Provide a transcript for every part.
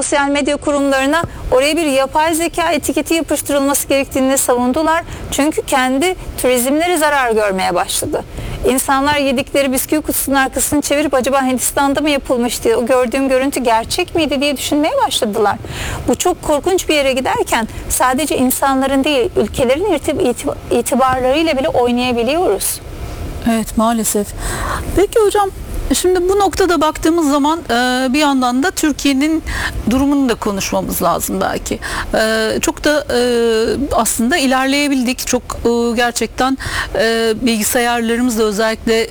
sosyal medya kurumlarına oraya bir yapay zeka etiketi yapıştırılması gerektiğini savundular. Çünkü kendi turizmleri zarar görmeye başladı. İnsanlar yedikleri bisküvi kutusunun arkasını çevirip acaba Hindistan'da mı yapılmış diye, o gördüğüm görüntü gerçek miydi diye düşünmeye başladılar. Bu çok korkunç bir yere giderken sadece insanların değil, ülkelerin itibarlarıyla bile oynayabiliyoruz. Evet, maalesef. Peki hocam, şimdi bu noktada baktığımız zaman bir yandan da Türkiye'nin durumunu da konuşmamız lazım belki. Çok da aslında ilerleyebildik. Çok gerçekten bilgisayarlarımızla, özellikle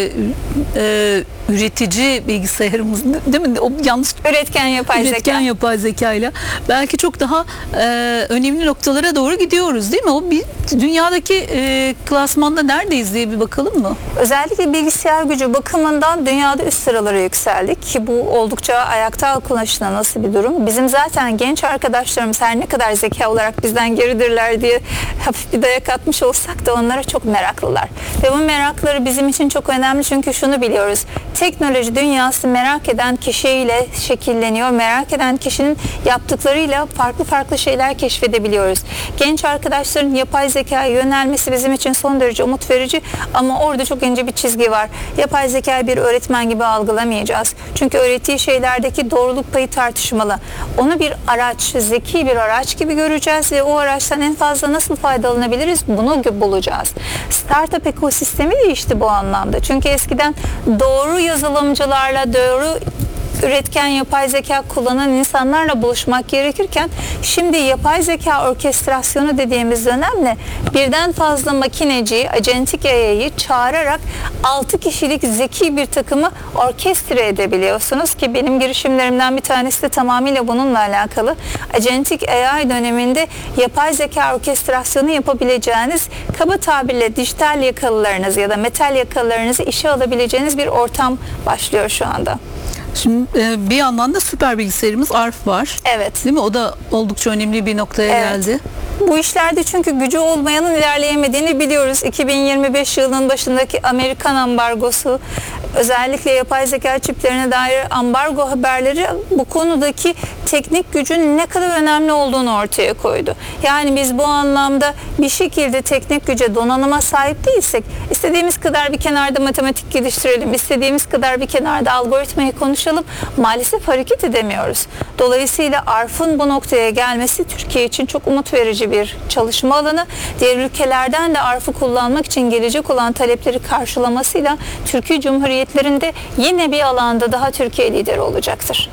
üretici bilgisayarımız, değil mi? O yanlış, Üretken yapay zeka ile belki çok daha önemli noktalara doğru gidiyoruz, değil mi? O bir dünyadaki klasmanda neredeyiz diye bir bakalım mı? Özellikle bilgisayar gücü bakımından dünyada üst sıralara yükseldik ki bu oldukça ayakta kullanışına nasıl bir durum. Bizim zaten genç arkadaşlarımız her ne kadar zeka olarak bizden geridirler diye hafif bir dayak atmış olsak da onlara çok meraklılar. Ve bu merakları bizim için çok önemli, çünkü şunu biliyoruz. Teknoloji dünyası merak eden kişiyle şekilleniyor. Merak eden kişinin yaptıklarıyla farklı şeyler keşfedebiliyoruz. Genç arkadaşların yapay zekaya yönelmesi bizim için son derece umut verici, ama orada çok ince bir çizgi var. Yapay zekayı bir öğretmen gibi algılamayacağız. Çünkü öğrettiği şeylerdeki doğruluk payı tartışmalı. Onu bir araç, zeki bir araç gibi göreceğiz ve o araçtan en fazla nasıl faydalanabiliriz bunu bulacağız. Startup ekosistemi değişti bu anlamda. Çünkü eskiden doğru yazılımcılarla, doğru üretken yapay zeka kullanan insanlarla buluşmak gerekirken şimdi yapay zeka orkestrasyonu dediğimiz dönemle birden fazla makineci, agentik AI'yi çağırarak 6 kişilik zeki bir takımı orkestre edebiliyorsunuz ki benim girişimlerimden bir tanesi de tamamıyla bununla alakalı. Agentik AI döneminde yapay zeka orkestrasyonu yapabileceğiniz, kaba tabirle dijital yakalılarınızı ya da metal yakalılarınızı işe alabileceğiniz bir ortam başlıyor şu anda. Şimdi bir yandan da süper bilgisayarımız ARF var. Evet. Değil mi? O da oldukça önemli bir noktaya geldi. Bu işlerde çünkü gücü olmayanın ilerleyemediğini biliyoruz. 2025 yılının başındaki Amerikan ambargosu, özellikle yapay zeka çiplerine dair ambargo haberleri bu konudaki teknik gücün ne kadar önemli olduğunu ortaya koydu. Yani biz bu anlamda bir şekilde teknik güce, donanıma sahip değilsek, istediğimiz kadar bir kenarda matematik geliştirelim, istediğimiz kadar bir kenarda algoritmayı konuşalım, maalesef hareket edemiyoruz. Dolayısıyla ARF'ın bu noktaya gelmesi Türkiye için çok umut verici bir çalışma alanı. Diğer ülkelerden de ARF'ı kullanmak için gelecek olan talepleri karşılamasıyla Türkiye Cumhuriyetlerinde yine bir alanda daha Türkiye lideri olacaktır.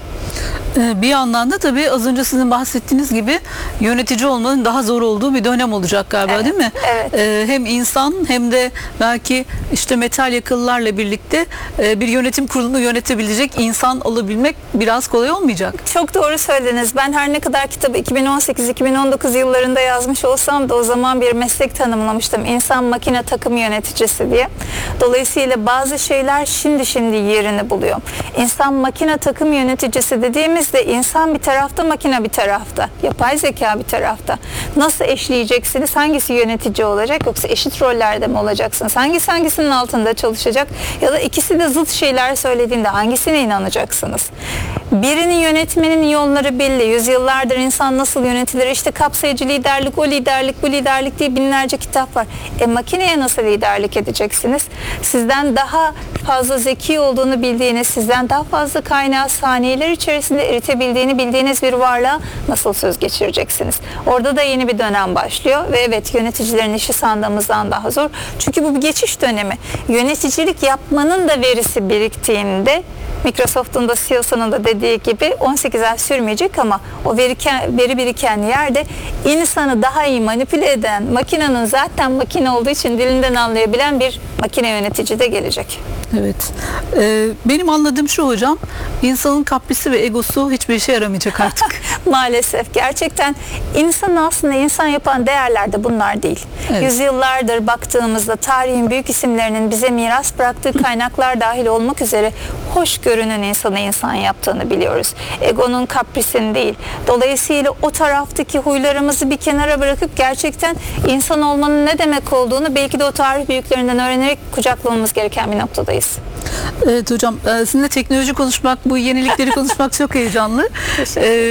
Bir yandan da tabii az önce sizin bahsettiğiniz gibi yönetici olmanın daha zor olduğu bir dönem olacak galiba, evet, değil mi? Evet. Hem insan hem de belki işte metal yakalılarla birlikte bir yönetim kurulunu yönetebilecek insan olabilmek biraz kolay olmayacak. Çok doğru söylediniz. Ben her ne kadar kitabı 2018-2019 yıllarında yazmış olsam da o zaman bir meslek tanımlamıştım. İnsan makine takım yöneticisi diye. Dolayısıyla bazı şeyler şimdi yerini buluyor. İnsan makine takım yöneticisi dediğimizde insan bir tarafta, makine bir tarafta, yapay zeka bir tarafta. Nasıl eşleyeceksiniz? Hangisi yönetici olacak, yoksa eşit rollerde mi olacaksınız? Hangisi hangisinin altında çalışacak? Ya da ikisi de zıt şeyler söylediğinde hangisine inanacaksınız? Birinin yönetmenin yolları belli. Yüzyıllardır insan nasıl yönetilir? İşte kapsayıcı liderlik, o liderlik, bu liderlik diye binlerce kitap var. Makineye nasıl liderlik edeceksiniz? Sizden daha fazla zeki olduğunu bildiğiniz, sizden daha fazla kaynağı saniyeler içerisinde eritebildiğini bildiğiniz bir varlığa nasıl söz geçireceksiniz? Orada da yeni bir dönem başlıyor ve evet, yöneticilerin işi sandığımızdan daha zor. Çünkü bu bir geçiş dönemi. Yöneticilik yapmanın da verisi biriktiğinde, Microsoft'un da CEO'sunun da dediği gibi 18 ay sürmeyecek, ama o veri biriken yerde insanı daha iyi manipüle eden, makinenin zaten makine olduğu için dilinden anlayabilen bir makine yönetici de gelecek. Evet. Benim anladığım şu hocam, insanın kaprisi ve egosu hiçbir işe yaramayacak artık. Maalesef. Gerçekten insanı aslında insan yapan değerler de bunlar değil. Evet. Yüzyıllardır baktığımızda tarihin büyük isimlerinin bize miras bıraktığı kaynaklar dahil olmak üzere hoşgörünün insanı insan yaptığını biliyoruz. Egonun, kaprisin değil. Dolayısıyla o taraftaki huylarımızı bir kenara bırakıp gerçekten insan olmanın ne demek olduğunu belki de o tarih büyüklerinden öğrenerek kucaklamamız gereken bir noktadayız. Evet hocam, sizinle teknoloji konuşmak, bu yenilikleri konuşmak çok heyecanlı.